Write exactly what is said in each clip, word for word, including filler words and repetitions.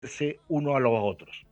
uno a los otros.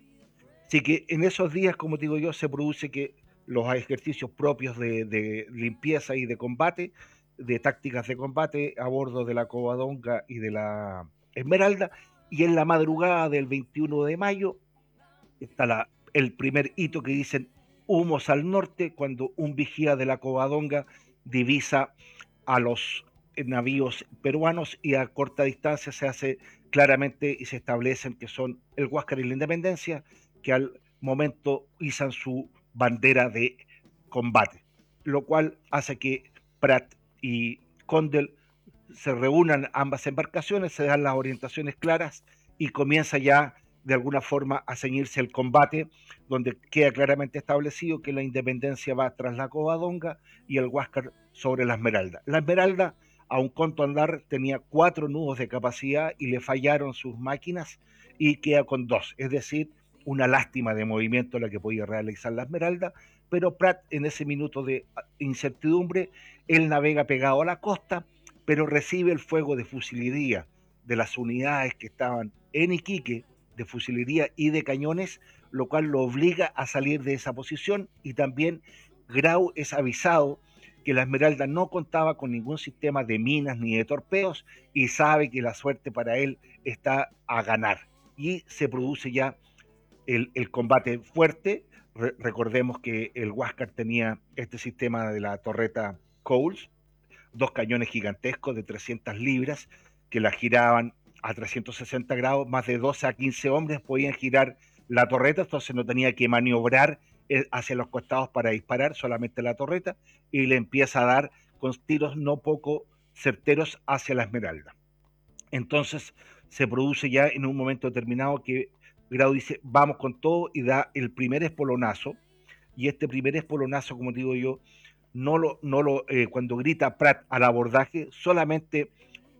Así que en esos días, como digo yo, se produce que los ejercicios propios de, de limpieza y de combate, de tácticas de combate a bordo de la Covadonga y de la Esmeralda, y en la madrugada del veintiuno de mayo está la, el primer hito que dicen humos al norte, cuando un vigía de la Covadonga divisa a los navíos peruanos y a corta distancia se hace claramente y se establecen que son el Huáscar y la Independencia, que al momento izan su bandera de combate, lo cual hace que Prat y Condel se reúnan ambas embarcaciones, se dan las orientaciones claras y comienza ya de alguna forma a ceñirse el combate, donde queda claramente establecido que la Independencia va tras la Covadonga y el Huáscar sobre la Esmeralda. La Esmeralda, a un conto andar, tenía cuatro nudos de capacidad y le fallaron sus máquinas y queda con dos, es decir, una lástima de movimiento la que podía realizar la Esmeralda, pero Prat en ese minuto de incertidumbre, él navega pegado a la costa, pero recibe el fuego de fusilería de las unidades que estaban en Iquique, de fusilería y de cañones, lo cual lo obliga a salir de esa posición y también Grau es avisado que la Esmeralda no contaba con ningún sistema de minas ni de torpedos y sabe que la suerte para él está a ganar. Y se produce ya el, el combate fuerte. Re recordemos que el Huáscar tenía este sistema de la torreta Coles, dos cañones gigantescos de trescientas libras que la giraban a trescientos sesenta grados, más de doce a quince hombres podían girar la torreta, entonces no tenía que maniobrar hacia los costados para disparar, solamente la torreta, y le empieza a dar con tiros no poco certeros hacia la Esmeralda. Entonces se produce ya en un momento determinado que Grau dice, vamos con todo, y da el primer espolonazo, y este primer espolonazo, como digo yo, no lo, no lo eh, cuando grita Prat al abordaje, solamente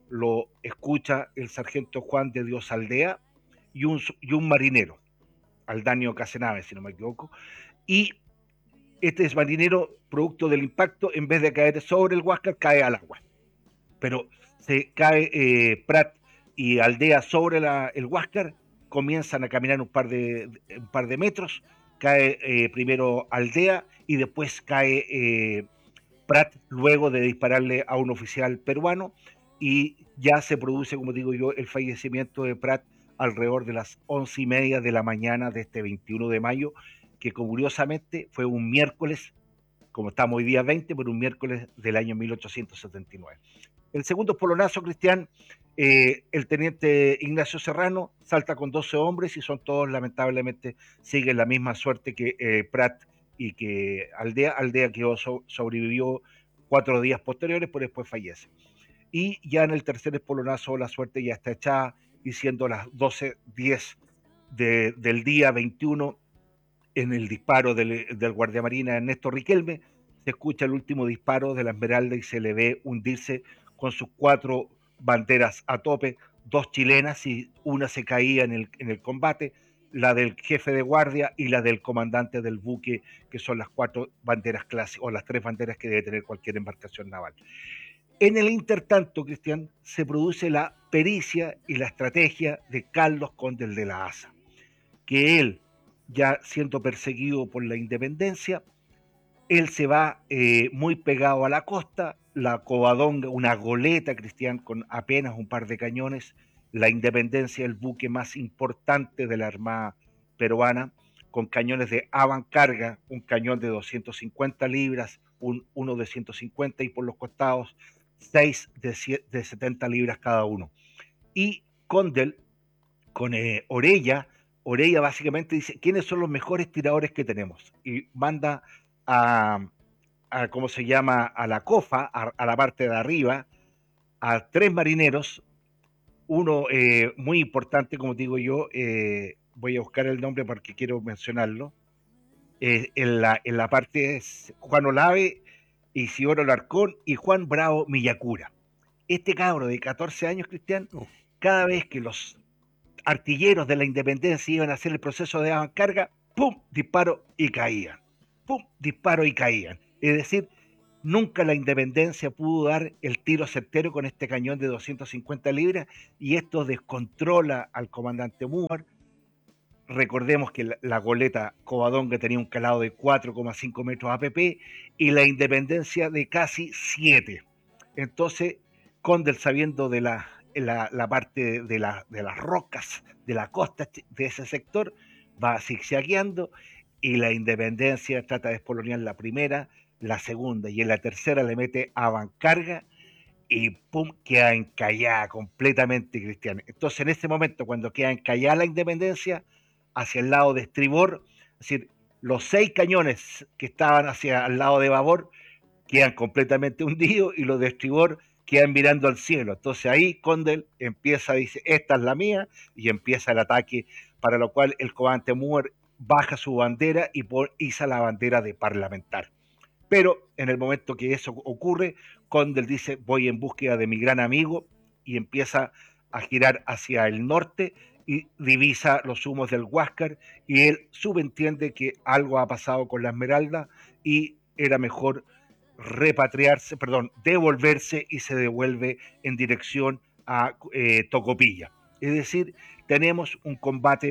lo escucha el sargento Juan de Dios Aldea y un, y un marinero, Aldanio Casenave, si no me equivoco, y este marinero, producto del impacto, en vez de caer sobre el Huáscar, cae al agua. Pero se cae eh, Prat y Aldea sobre la, el Huáscar, comienzan a caminar un par de, un par de metros, cae eh, primero Aldea y después cae eh, Prat luego de dispararle a un oficial peruano y ya se produce, como digo yo, el fallecimiento de Prat alrededor de las once y media de la mañana de este veintiuno de mayo, que curiosamente fue un miércoles, como estamos hoy día veinte, pero un miércoles del año mil ochocientos setenta y nueve. El segundo polonazo, Cristian, eh, el teniente Ignacio Serrano salta con doce hombres y son todos, lamentablemente, siguen la misma suerte que eh, Prat y que Aldea. Aldea que so, sobrevivió cuatro días posteriores, pero después fallece. Y ya en el tercer espolonazo la suerte ya está echada, y siendo las doce diez de, del día veintiuno, en el disparo del, del guardiamarina Ernesto Riquelme, se escucha el último disparo de la Esmeralda y se le ve hundirse con sus cuatro banderas a tope, dos chilenas y una se caía en el, en el combate, la del jefe de guardia y la del comandante del buque, que son las cuatro banderas clásicas, o las tres banderas que debe tener cualquier embarcación naval. En el intertanto, Cristian, se produce la pericia y la estrategia de Carlos Condel de la Asa, que él, ya siendo perseguido por la Independencia, él se va eh, muy pegado a la costa, la Covadonga, una goleta, Cristian, con apenas un par de cañones, la Independencia, el buque más importante de la Armada peruana, con cañones de avancarga, un cañón de doscientas cincuenta libras, un, uno de ciento cincuenta y por los costados seis de, de setenta libras cada uno. Y Condel, con eh, Orella, Orella básicamente dice, ¿quiénes son los mejores tiradores que tenemos? Y manda a, a ¿cómo se llama?, a la cofa, a, a la parte de arriba, a tres marineros, uno eh, muy importante, como digo yo, eh, voy a buscar el nombre porque quiero mencionarlo, eh, en, la, en la parte es Juan Olave, Isidoro Larcón y Juan Bravo Millacura. Este cabro de catorce años, Cristian, Oh. cada vez que los artilleros de la Independencia iban a hacer el proceso de avancarga, ¡pum!, disparo y caían. ¡Pum!, disparo y caían. Es decir, Nunca la Independencia pudo dar el tiro certero con este cañón de doscientas cincuenta libras y esto descontrola al comandante Múar. Recordemos que la, la goleta Covadonga tenía un calado de cuatro coma cinco metros A P P y la Independencia de casi siete. Entonces, Condel, sabiendo de la, la, la parte de, la, de las rocas de la costa de ese sector, va zigzagueando y la Independencia trata de espolonear la primera, la segunda y en la tercera le mete avancarga y pum, queda encallada completamente, Cristian. Entonces, en ese momento, cuando queda encallada la Independencia, hacia el lado de estribor, es decir, los seis cañones que estaban hacia el lado de babor quedan completamente hundidos y los de estribor quedan mirando al cielo. Entonces ahí Condel empieza, dice, esta es la mía, y empieza el ataque, para lo cual el comandante Moore baja su bandera y iza la bandera de parlamentar. Pero en el momento que eso ocurre, Condel dice, voy en búsqueda de mi gran amigo, y empieza a girar hacia el norte y divisa los humos del Huáscar, y él subentiende que algo ha pasado con la Esmeralda y era mejor repatriarse, perdón, devolverse, y se devuelve en dirección a eh, Tocopilla. Es decir, tenemos un combate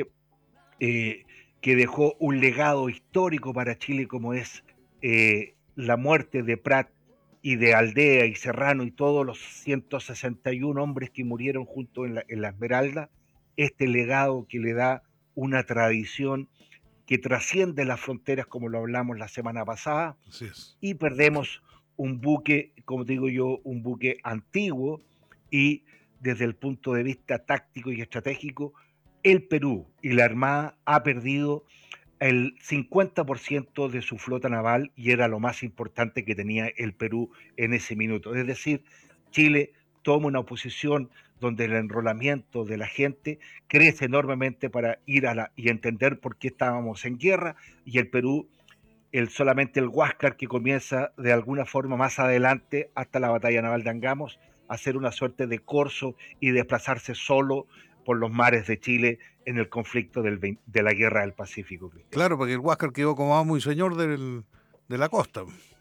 eh, que dejó un legado histórico para Chile, como es eh, la muerte de Prat y de Aldea y Serrano y todos los ciento sesenta y uno hombres que murieron junto en la, en la Esmeralda. Este legado que le da una tradición que trasciende las fronteras, como lo hablamos la semana pasada. Así es. Y perdemos un buque, como digo yo, un buque antiguo, y desde el punto de vista táctico y estratégico, el Perú y la Armada ha perdido el cincuenta por ciento de su flota naval, y era lo más importante que tenía el Perú en ese minuto. Es decir, Chile toma una posición donde el enrolamiento de la gente crece enormemente para ir a la y entender por qué estábamos en guerra, y el Perú, el, solamente el Huáscar, que comienza de alguna forma más adelante hasta la batalla naval de Angamos, a hacer una suerte de corso y desplazarse solo por los mares de Chile en el conflicto del, de la guerra del Pacífico. Cristian. Claro, porque el Huáscar quedó como amo y señor del, de la costa.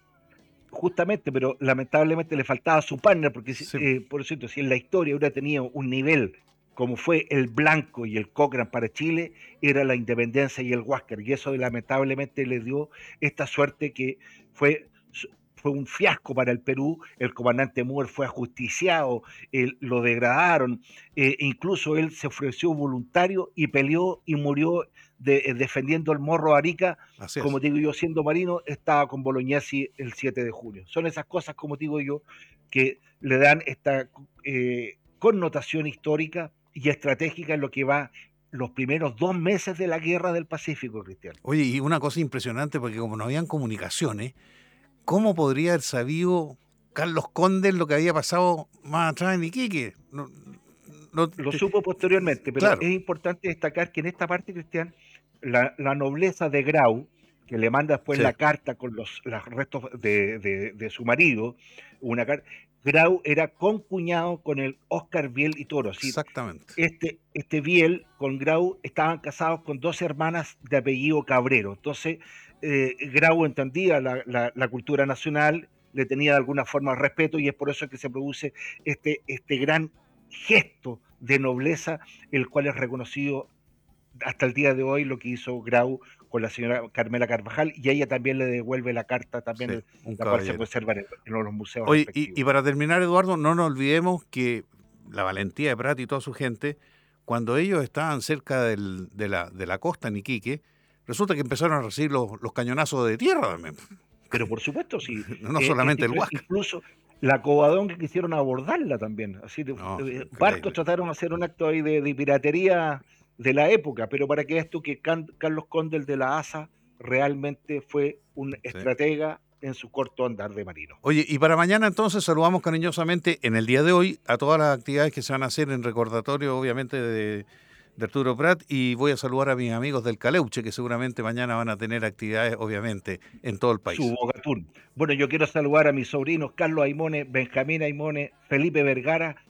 Justamente, pero lamentablemente le faltaba su partner, porque Sí. eh, por cierto, si en la historia hubiera tenido un nivel como fue el Blanco y el Cochrane para Chile, era la Independencia y el Huáscar, y eso lamentablemente le dio esta suerte que fue, fue un fiasco para el Perú. El comandante Moore fue ajusticiado, él, lo degradaron, eh, incluso él se ofreció voluntario y peleó y murió de, eh, defendiendo el Morro Arica. Así como es. digo yo, siendo marino, estaba con Bolognesi el siete de julio. Son esas cosas, como digo yo, que le dan esta eh, connotación histórica y estratégica en lo que va los primeros dos meses de la guerra del Pacífico, Cristian. Oye, y una cosa impresionante, porque como no habían comunicaciones, ¿cómo podría haber sabido Carlos Condel lo que había pasado más atrás en Iquique? No, no, lo te... supo posteriormente, pero claro, es importante destacar que en esta parte, Cristian, la, la nobleza de Grau, que le manda después sí. la carta con los, los restos de, de, de su marido, una carta, Grau era concuñado con el Oscar Biel y Toro. ¿Sí? Exactamente. Este, este Biel con Grau estaban casados con dos hermanas de apellido Cabrero. Entonces, eh, Grau entendía la, la, la cultura nacional, le tenía de alguna forma respeto, y es por eso que se produce este, este gran gesto de nobleza, el cual es reconocido hasta el día de hoy, lo que hizo Grau con la señora Carmela Carvajal, y ella también le devuelve la carta, también sí, el, la cual se conserva en, en los museos. Oye, y, y para terminar, Eduardo, no nos olvidemos que la valentía de Prat y toda su gente, cuando ellos estaban cerca del, de, la, de la costa en Iquique, resulta que empezaron a recibir los, los cañonazos de tierra también. Pero por supuesto, sí. no eh, solamente eh, el Huáscar. Incluso la Covadonga quisieron abordarla también. Así de, no, eh, barcos trataron de hacer un acto ahí de, de piratería de la época, pero para que veas tú que Can, Carlos Condel de la A S A realmente fue un sí. estratega en su corto andar de marino. Oye, y para mañana entonces saludamos cariñosamente en el día de hoy a todas las actividades que se van a hacer en recordatorio, obviamente, de, de Arturo Prat, y voy a saludar a mis amigos del Caleuche, que seguramente mañana van a tener actividades, obviamente, en todo el país. Su Bogatún. Bueno, yo quiero saludar a mis sobrinos Carlos Aimone, Benjamín Aimone, Felipe Vergara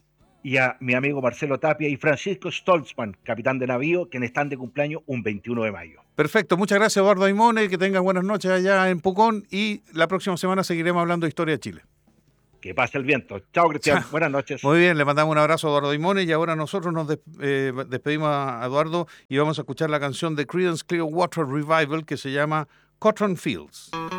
y a mi amigo Marcelo Tapia y Francisco Stoltzman, capitán de navío, quienes están de cumpleaños un veintiuno de mayo. Perfecto, muchas gracias Eduardo Aimone, que tengan buenas noches allá en Pucón y la próxima semana seguiremos hablando de Historia de Chile. Que pase el viento. Chao, Cristian. Buenas noches. Muy bien, le mandamos un abrazo a Eduardo Aimone y ahora nosotros nos des, eh, despedimos a Eduardo y vamos a escuchar la canción de Creedence Clearwater Revival que se llama Cotton Fields.